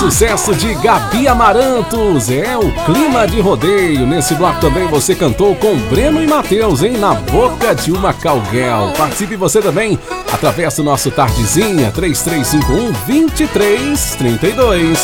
sucesso de Gabi Amarantos, é o Clima de Rodeio. Nesse bloco também você cantou com Breno e Matheus, hein? Na Boca de uma Cowgirl. Participe você também através do nosso Tardezinha 3351-2332.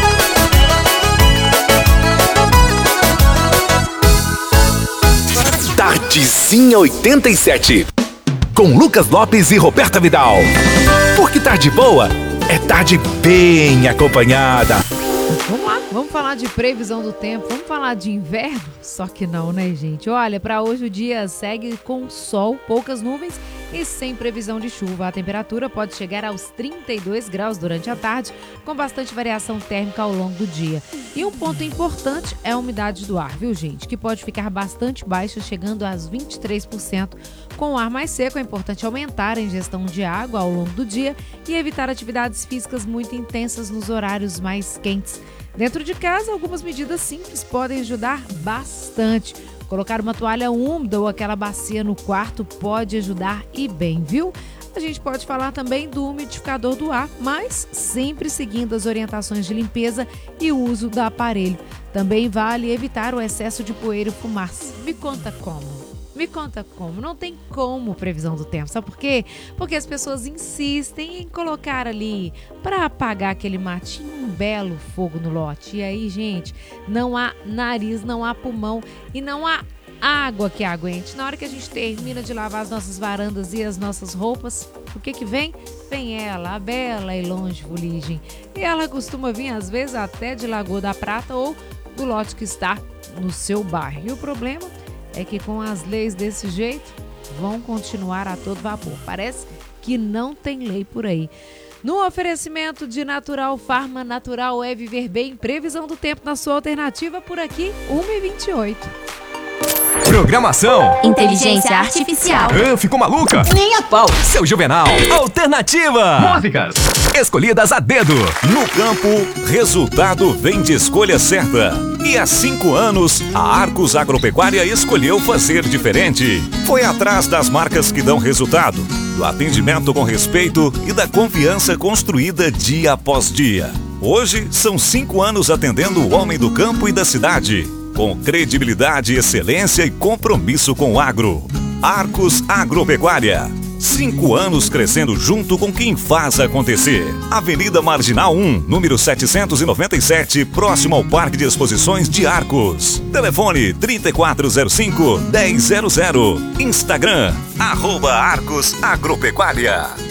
Tardezinha 87, com Lucas Lopes e Roberta Vidal. Porque tarde boa é tarde bem acompanhada. Vamos lá, vamos falar de previsão do tempo, vamos falar de inverno? Só que não, né, gente? Olha, para hoje o dia segue com sol, poucas nuvens e sem previsão de chuva. A temperatura pode chegar aos 32 graus durante a tarde, com bastante variação térmica ao longo do dia. E um ponto importante é a umidade do ar, viu, gente? Que pode ficar bastante baixa, chegando a 23%. Com o ar mais seco, é importante aumentar a ingestão de água ao longo do dia e evitar atividades físicas muito intensas nos horários mais quentes. Dentro de casa, algumas medidas simples podem ajudar bastante. Colocar uma toalha úmida ou aquela bacia no quarto pode ajudar e bem, viu? A gente pode falar também do umidificador do ar, mas sempre seguindo as orientações de limpeza e uso do aparelho. Também vale evitar o excesso de poeira e fumaça. Me conta como? Me conta como. Não tem como previsão do tempo. Sabe por quê? Porque as pessoas insistem em colocar ali para apagar aquele matinho um belo fogo no lote. E aí, gente, não há nariz, não há pulmão e não há água que aguente. Na hora que a gente termina de lavar as nossas varandas e as nossas roupas, o que que vem? Vem ela, a bela e longe fuligem. E ela costuma vir, às vezes, até de Lagoa da Prata ou do lote que está no seu bairro. E o problema é que com as leis desse jeito, vão continuar a todo vapor. Parece que não tem lei por aí. No oferecimento de Natural Farma, natural é viver bem. Previsão do tempo na sua alternativa por aqui, 1h28. Programação. Inteligência artificial. Ficou maluca? Nem a pau. Seu Juvenal. Alternativa. Músicas escolhidas a dedo. No campo, resultado vem de escolha certa. E há 5 anos, a Arcos Agropecuária escolheu fazer diferente. Foi atrás das marcas que dão resultado, do atendimento com respeito e da confiança construída dia após dia. Hoje, são 5 anos atendendo o homem do campo e da cidade, com credibilidade, excelência e compromisso com o agro. Arcos Agropecuária. 5 anos crescendo junto com quem faz acontecer. Avenida Marginal 1, número 797, próximo ao Parque de Exposições de Arcos. Telefone 3405-1000. Instagram, @Arcos Agropecuária.